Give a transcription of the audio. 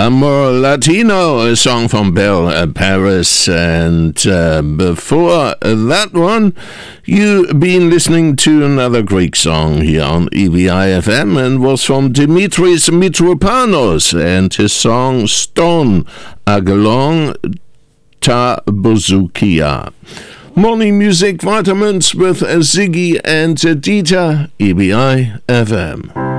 More Latino, a song from Bill Paris. And before that one, you've been listening to another Greek song here on EVI FM, and was from Dimitris Mitropoulos and his song Ston Agalong Ta Bouzoukia. Morning Music Vitamins with Ziggy and Dieter, EVI FM.